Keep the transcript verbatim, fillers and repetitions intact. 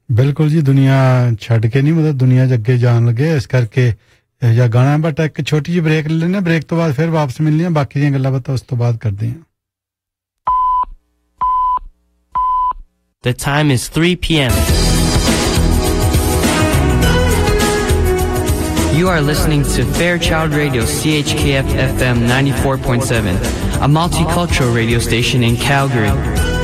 ਬਿਲਕੁਲ ਜੀ ਦੁਨੀਆ ਛੱਡ ਕੇ ਨਹੀਂ ਮਤਲਬ ਦੁਨੀਆ ਚ ਅੱਗੇ ਜਾਣ ਲੱਗੇ ਇਸ ਕਰਕੇ ਇਹ ਜਿਹਾ ਗਾਣਾ ਬਟ ਇੱਕ ਛੋਟੀ ਜਿਹੀ ਬ੍ਰੇਕ ਲੈ ਲੈਣੇ ਬ੍ਰੇਕ ਤੋਂ ਬਾਅਦ ਫਿਰ ਵਾਪਸ ਮਿਲਨੇ ਆ ਬਾਕੀ ਦੀਆਂ ਗੱਲਾਂ ਬਾਤਾਂ ਉਸ ਤੋਂ ਬਾਅਦ ਕਰਦੇ ਹਾਂ The time is three p.m. You are listening to Fairchild Radio C H K F F M ninety-four point seven, a multicultural radio station in Calgary.